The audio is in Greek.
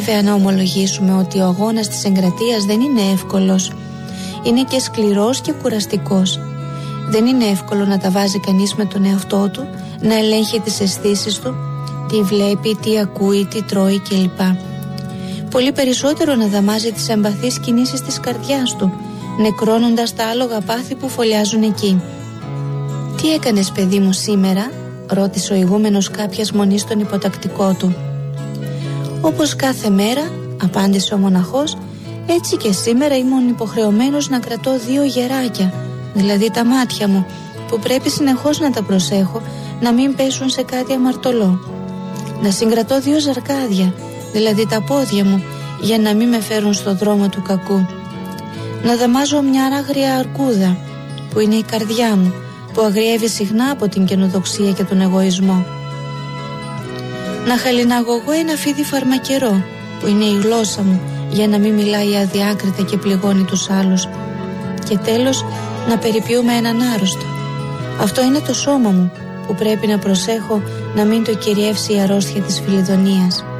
Βέβαια να ομολογήσουμε ότι ο αγώνας της εγκρατείας δεν είναι εύκολος. Είναι και σκληρός και κουραστικός. Δεν είναι εύκολο να τα βάζει κανείς με τον εαυτό του, να ελέγχει τις αισθήσεις του, τι βλέπει, τι ακούει, τι τρώει κλπ. Πολύ περισσότερο να δαμάζει τις εμπαθείς κινήσεις της καρδιάς του, νεκρώνοντας τα άλογα πάθη που φωλιάζουν εκεί. «Τι έκανες, παιδί μου, σήμερα?» ρώτησε ο ηγούμενος κάποιας μονής στον υποτακτικό του. «Όπως κάθε μέρα», απάντησε ο μοναχός, «έτσι και σήμερα ήμουν υποχρεωμένος να κρατώ 2 γεράκια, δηλαδή τα μάτια μου, που πρέπει συνεχώς να τα προσέχω να μην πέσουν σε κάτι αμαρτωλό. Να συγκρατώ 2 ζαρκάδια, δηλαδή τα πόδια μου, για να μην με φέρουν στο δρόμο του κακού. Να δαμάζω μια άγρια αρκούδα, που είναι η καρδιά μου, που αγριεύει συχνά από την καινοδοξία και τον εγωισμό. Να χαλιναγωγώ ένα φίδι φαρμακερό, που είναι η γλώσσα μου, για να μην μιλάει αδιάκριτα και πληγώνει τους άλλους. Και τέλος, να περιποιούμε έναν άρρωστο. Αυτό είναι το σώμα μου, που πρέπει να προσέχω να μην το κυριεύσει η αρρώστια της φιλιδονίας.